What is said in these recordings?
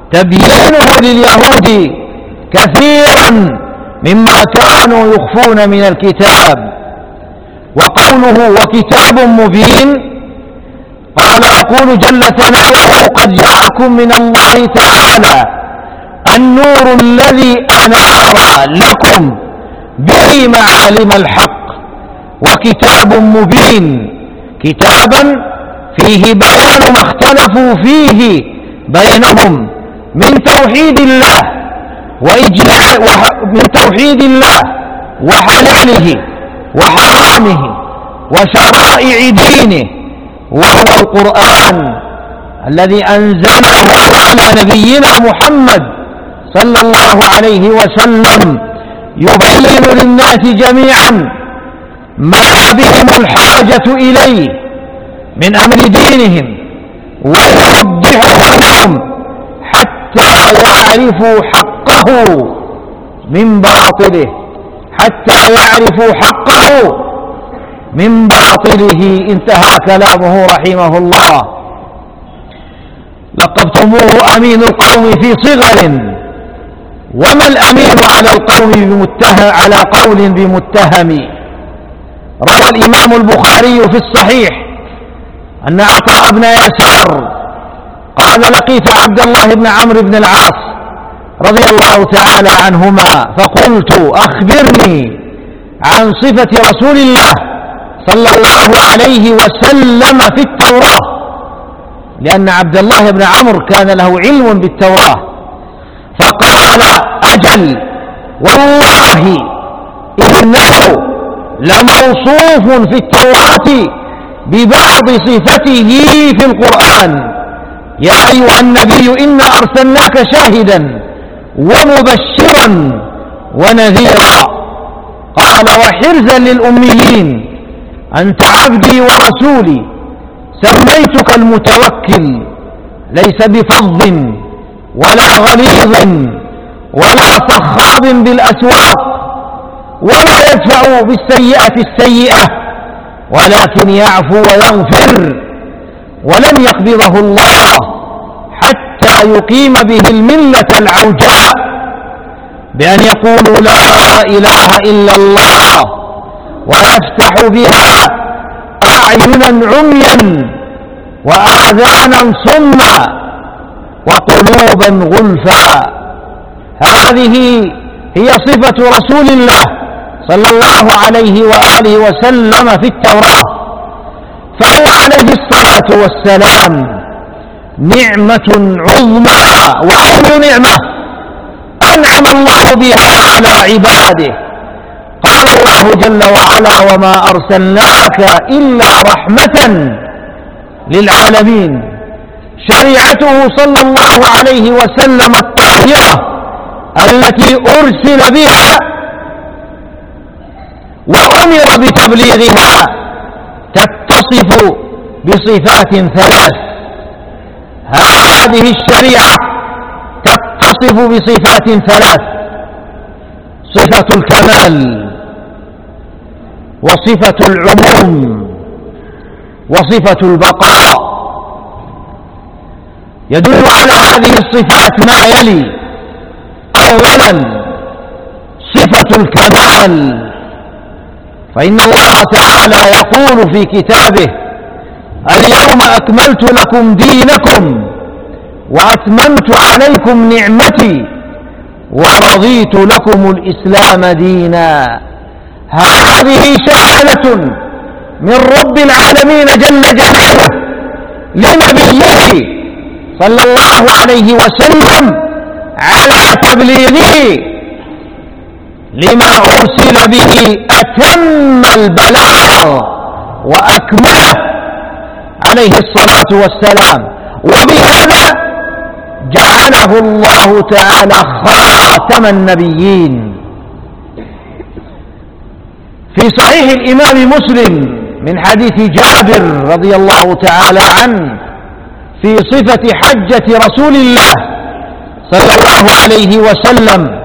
تبيينه لليهود كثيرا مما كانوا يخفون من الكتاب. وقوله وكتاب مبين، قال يقول جل ثناؤه قد جاءكم من الله تعالى النور الذي أنار لكم به معالم الحق، وكتاب مبين كتابا فيه بيان ما اختلفوا فيه بينهم من توحيد الله وحلاله وحرامه وشرائع دينه، وهو القرآن الذي أنزله على نبينا محمد صلى الله عليه وسلم يبين للناس جميعا ما بهم الحاجة إليه من أمر دينهم، ويوضحه لهم حتى يعرفوا حقه من باطله، انتهى كلامه رحمه الله. لقبتموه أمين القوم في صغر، وما الأمين على قول بمتهم. روى الإمام البخاري في الصحيح أن عطاء بن يسار قال لقيت عبد الله بن عمرو بن العاص رضي الله تعالى عنهما فقلت أخبرني عن صفة رسول الله صلى الله عليه وسلم في التوراة، لأن عبد الله بن عمرو كان له علم بالتوراة، فقال أجل والله إنه لموصوف في التوراة ببعض صفته في القرآن. يا أيها النبي إنا أرسلناك شاهدا ومبشرا ونذيرا. قال وحرزا للأميين أنت عبدي ورسولي، سميتك المتوكل، ليس بفظ ولا غليظ ولا صخاب بالأسواق، ولا يدفع بالسيئة السيئة، ولكن يعفو ويغفر، ولن يقبضه الله حتى يقيم به الملة العوجاء بأن يقولوا لا إله إلا الله، ويفتح بها أعينا عميا وآذانا صما وقلوبا غلفا. هذه هي صفة رسول الله صلى الله عليه وآله وسلم في التوراة، فهو عليه الصلاة والسلام نعمة عظمى، وأي نعمة أنعم الله بها على عباده. قال الله جل وعلا وما أرسلناك إلا رحمة للعالمين. شريعته صلى الله عليه وسلم الطاهرة التي أرسل بها وأمر بتبليغها تتصف بصفات ثلاث. هذه الشريعة تتصف بصفات ثلاث: صفة الكمال، وصفة العموم، وصفة البقاء. يدل على هذه الصفات ما يلي: أولا صفة الكمال، فإن الله تعالى يقول في كتابه: اليوم أكملت لكم دينكم وأتممت عليكم نعمتي ورضيت لكم الإسلام دينا. هذه شهادة من رب العالمين جل جلاله لنبيه صلى الله عليه وسلم على تبليغه لما أرسل به أتم البلاغ وأكمله عليه الصلاة والسلام، وبهذا جعله الله تعالى خاتم النبيين. في صحيح الإمام مسلم من حديث جابر رضي الله تعالى عنه في صفة حجة رسول الله صلى الله عليه وسلم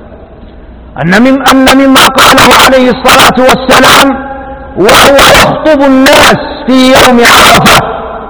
أن مما قاله عليه الصلاة والسلام وهو يخطب الناس في يوم عرفة: